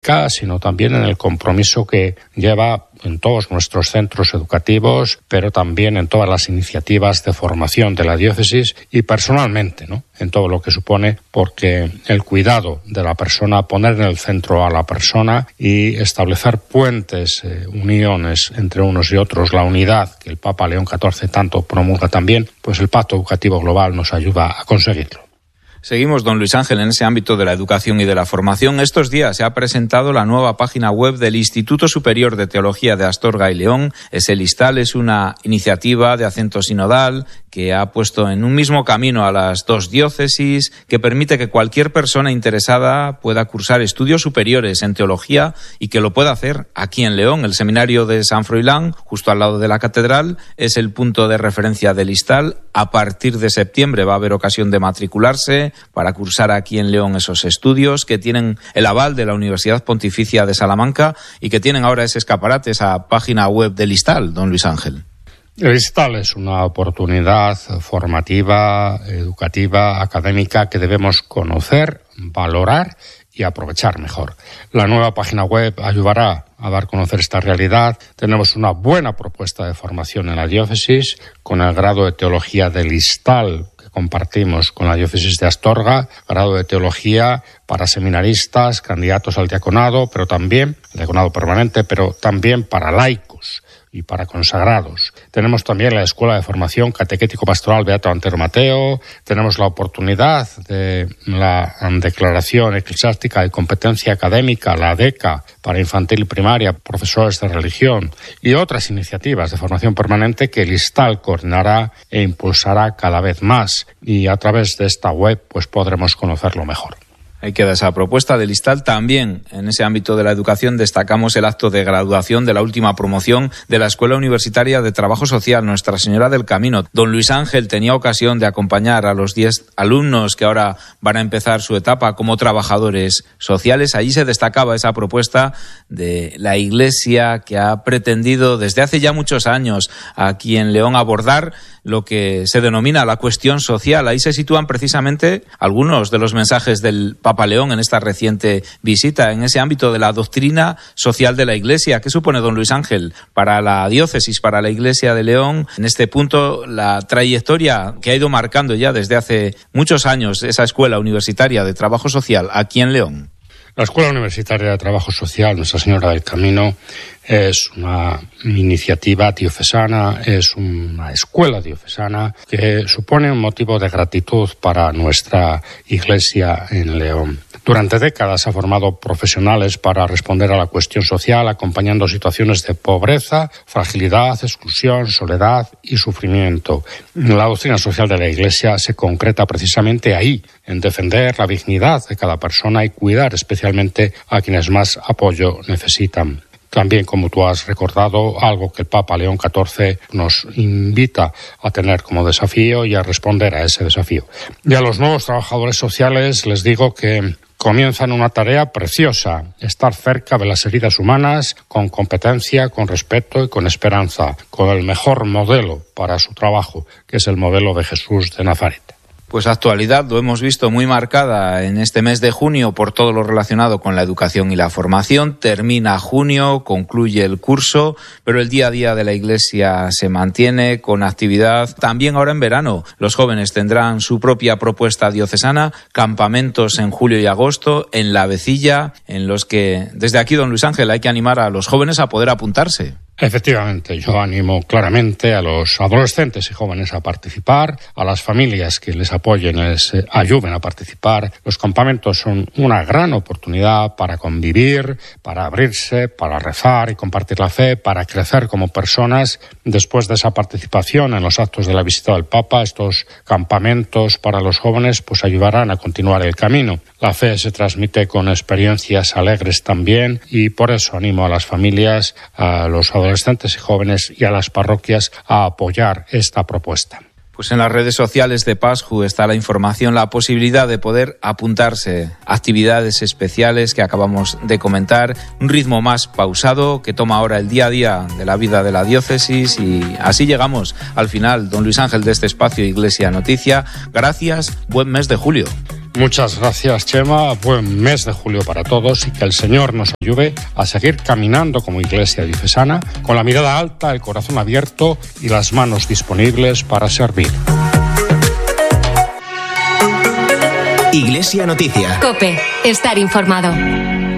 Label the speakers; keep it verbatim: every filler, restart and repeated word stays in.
Speaker 1: académica, sino también en el compromiso que lleva en todos nuestros centros educativos, pero también en todas las iniciativas de formación de la diócesis y personalmente, ¿no?, en todo lo que supone, porque el cuidado de la persona, poner en el centro a la persona y establecer puentes, eh, uniones entre unos y otros, la unidad que el Papa León catorce tanto promulga también, pues el Pacto Educativo Global nos ayuda a conseguirlo.
Speaker 2: Seguimos, don Luis Ángel, en ese ámbito de la educación y de la formación. Estos días se ha presentado la nueva página web del Instituto Superior de Teología de Astorga y León. Ese Listal es una iniciativa de acento sinodal que ha puesto en un mismo camino a las dos diócesis, que permite que cualquier persona interesada pueda cursar estudios superiores en teología y que lo pueda hacer aquí en León. El seminario de San Froilán, justo al lado de la catedral, es el punto de referencia del Listal. A partir de septiembre va a haber ocasión de matricularse para cursar aquí en León esos estudios, que tienen el aval de la Universidad Pontificia de Salamanca y que tienen ahora ese escaparate, esa página web del Listal, don Luis Ángel.
Speaker 1: El Listal es una oportunidad formativa, educativa, académica que debemos conocer, valorar y aprovechar mejor. La nueva página web ayudará a dar a conocer esta realidad. Tenemos una buena propuesta de formación en la diócesis con el grado de teología del Listal que compartimos con la diócesis de Astorga, grado de teología para seminaristas, candidatos al diaconado, pero también, el diaconado permanente, pero también para laicos y para consagrados. Tenemos también la Escuela de Formación Catequético Pastoral Beato Antero Mateo, tenemos la oportunidad de la Declaración Eclesiástica de Competencia Académica, la DECA, para infantil y primaria, profesores de religión y otras iniciativas de formación permanente que el Listal coordinará e impulsará cada vez más, y a través de esta web pues podremos conocerlo mejor.
Speaker 2: Ahí queda esa propuesta del Listal. También en ese ámbito de la educación destacamos el acto de graduación de la última promoción de la Escuela Universitaria de Trabajo Social Nuestra Señora del Camino. Don Luis Ángel tenía ocasión de acompañar a los diez alumnos que ahora van a empezar su etapa como trabajadores sociales. Allí se destacaba esa propuesta de la Iglesia, que ha pretendido desde hace ya muchos años aquí en León abordar lo que se denomina la cuestión social. Ahí se sitúan precisamente algunos de los mensajes del Papa León en esta reciente visita, en ese ámbito de la doctrina social de la Iglesia. ¿Qué supone, don Luis Ángel, para la diócesis, para la Iglesia de León, en este punto, la trayectoria que ha ido marcando ya desde hace muchos años esa Escuela Universitaria de Trabajo Social aquí en León?
Speaker 1: La Escuela Universitaria de Trabajo Social Nuestra Señora del Camino es una iniciativa diocesana, es una escuela diocesana que supone un motivo de gratitud para nuestra Iglesia en León. Durante décadas ha formado profesionales para responder a la cuestión social, acompañando situaciones de pobreza, fragilidad, exclusión, soledad y sufrimiento. La doctrina social de la Iglesia se concreta precisamente ahí, en defender la dignidad de cada persona y cuidar especialmente a quienes más apoyo necesitan. También, como tú has recordado, algo que el Papa León catorce nos invita a tener como desafío y a responder a ese desafío. Y a los nuevos trabajadores sociales les digo que comienzan una tarea preciosa: estar cerca de las heridas humanas, con competencia, con respeto y con esperanza, con el mejor modelo para su trabajo, que es el modelo de Jesús de Nazaret.
Speaker 2: Pues actualidad, lo hemos visto muy marcada en este mes de junio por todo lo relacionado con la educación y la formación. Termina junio, concluye el curso, pero el día a día de la Iglesia se mantiene con actividad. También ahora en verano los jóvenes tendrán su propia propuesta diocesana, campamentos en julio y agosto en La Vecilla, en los que desde aquí, don Luis Ángel, hay que animar a los jóvenes a poder apuntarse.
Speaker 1: Efectivamente, yo animo claramente a los adolescentes y jóvenes a participar, a las familias que les apoyen, les ayuden a participar. Los campamentos son una gran oportunidad para convivir, para abrirse, para rezar y compartir la fe, para crecer como personas. Después de esa participación en los actos de la visita del Papa, estos campamentos para los jóvenes pues ayudarán a continuar el camino. La fe se transmite con experiencias alegres también, y por eso animo a las familias, a los adolescentes y jóvenes y a las parroquias a apoyar esta propuesta.
Speaker 2: Pues en las redes sociales de Pasju está la información, la posibilidad de poder apuntarse a actividades especiales que acabamos de comentar, un ritmo más pausado que toma ahora el día a día de la vida de la diócesis, y así llegamos al final, don Luis Ángel, de este espacio Iglesia Noticia. Gracias, buen mes de julio.
Speaker 1: Muchas gracias, Chema. Buen mes de julio para todos y que el Señor nos ayude a seguir caminando como Iglesia diocesana, con la mirada alta, el corazón abierto y las manos disponibles para servir.
Speaker 3: Iglesia Noticia.
Speaker 4: COPE. Estar informado.